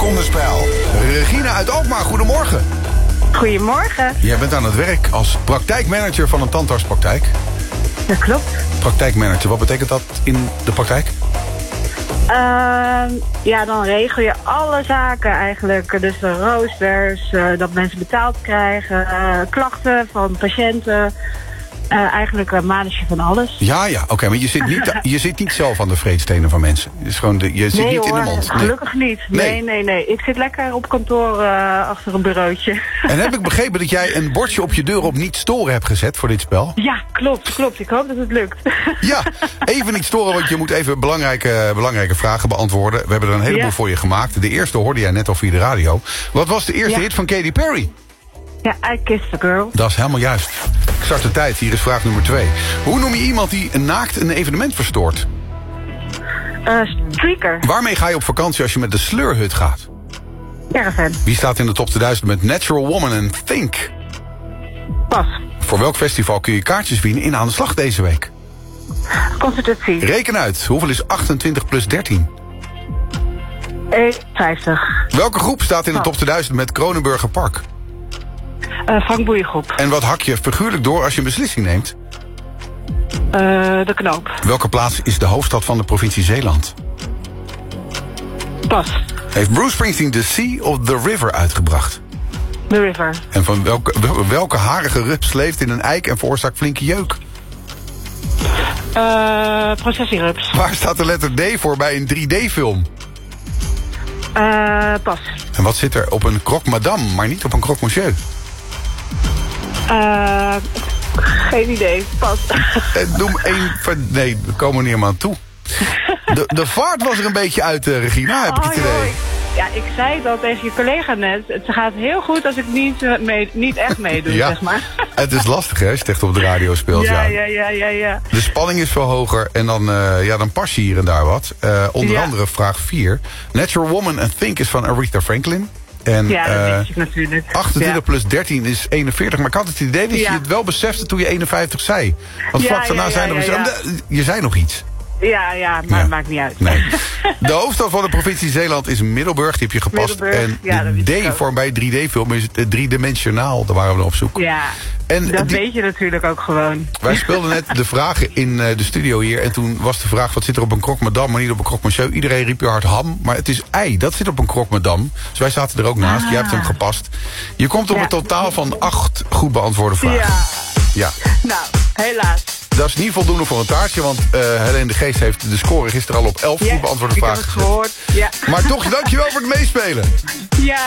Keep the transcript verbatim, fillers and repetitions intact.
secondenspel. Regina uit Alkmaar, goedemorgen. Goedemorgen. Jij bent aan het werk als praktijkmanager van een tandartspraktijk. Dat klopt. Praktijkmanager, wat betekent dat in de praktijk? Uh, ja, dan regel je alle zaken eigenlijk. Dus de roosters, uh, dat mensen betaald krijgen, uh, klachten van patiënten. Uh, eigenlijk een manetje van alles. Ja, ja, oké, okay, maar je zit, niet, je zit niet zelf aan de vreedstenen van mensen. Het is gewoon de, je zit nee, niet hoor, in de mond. Nee, gelukkig niet. Nee, nee, nee. nee. Ik zit lekker op kantoor uh, achter een bureautje. En heb ik begrepen dat jij een bordje op je deur op niet storen hebt gezet voor dit spel? Ja, klopt, klopt. Ik hoop dat het lukt. Ja, even niet storen, want je moet even belangrijke, belangrijke vragen beantwoorden. We hebben er een heleboel ja. voor je gemaakt. De eerste hoorde jij net al via de radio. Wat was de eerste ja. hit van Katy Perry? Ja, I Kissed a Girl. Dat is helemaal juist. Start de tijd, hier is vraag nummer twee. Hoe noem je iemand die naakt een evenement verstoort? Uh, streaker. Waarmee ga je op vakantie als je met de Sleurhut gaat? Caravan. Wie staat in de top tweeduizend met Natural Woman en Think? Pas. Voor welk festival kun je kaartjes winnen in Aan de Slag deze week? Consultatie. Reken uit, hoeveel is achtentwintig plus dertien? vijftig. Welke groep staat in de top tweeduizend met Kronenburger Park? Uh, Frank Boeiengroep. En wat hak je figuurlijk door als je een beslissing neemt? Uh, de knoop. Welke plaats is de hoofdstad van de provincie Zeeland? Pas. Heeft Bruce Springsteen The Sea of The River uitgebracht? The River. En van welke, welke harige rups leeft in een eik en veroorzaakt flinke jeuk? Uh, processierups. Waar staat de letter D voor bij een drie D-film? Uh, pas. En wat zit er op een croque madame, maar niet op een croque monsieur? Uh, geen idee. Pas. Noem één van... Nee, we komen er niet helemaal aan toe. De, de vaart was er een beetje uit, uh, Regina, heb ik het idee. Oh, joh, ja, ik zei dat tegen je collega net. Het gaat heel goed als ik niet, uh, mee, niet echt meedoe, ja, zeg maar. Het is lastig, hè, als je het echt op de radio speelt. Ja, ja, ja, ja, ja. ja. De spanning is veel hoger en dan, uh, ja, dan pas je hier en daar wat. Uh, onder ja. andere vraag vier. Natural Woman and Think is van Aretha Franklin. En, ja, dat uh, weet ik natuurlijk. achtentwintig ja. plus dertien is eenenveertig. Maar ik had het idee dat ja. je het wel besefte toen je eenenvijftig zei. Want ja, vlak daarna ja, ja, zei ja, nog ja. iets. Je zei nog iets. Ja, ja, maar ja. het maakt niet uit. Nee. De hoofdstad van de provincie Zeeland is Middelburg. Die heb je gepast. En ja, de D-vorm bij drie D-film is het driedimensionaal. Daar waren we op zoek. Ja, en dat die, weet je natuurlijk ook gewoon. Wij speelden net de vragen in uh, de studio hier. En toen was de vraag, wat zit er op een croque madame, maar niet op een croque monsieur. Iedereen riep heel hard ham, maar het is ei. Dat zit op een croque madame. Dus wij zaten er ook naast. Ah. Jij hebt hem gepast. Je komt op ja. een totaal van acht goed beantwoorde vragen. Ja. ja. Nou, helaas. Dat is niet voldoende voor een taartje, want uh, Helene de Geest heeft de score gisteren al op elf ja, goed beantwoorde vragen gezet. Gehoord. Ja. Maar toch, dankjewel voor het meespelen. Ja.